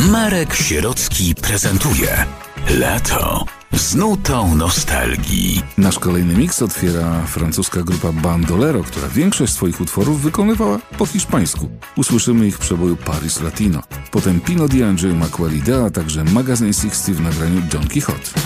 Marek Sierocki prezentuje Lato z nutą nostalgii. Nasz kolejny miks otwiera francuska grupa Bandolero, która większość swoich utworów wykonywała po hiszpańsku. Usłyszymy ich w przeboju Paris Latino. Potem Pino D'Angelo, Maqualidea, a także Magazine 60 w nagraniu Don Quixote.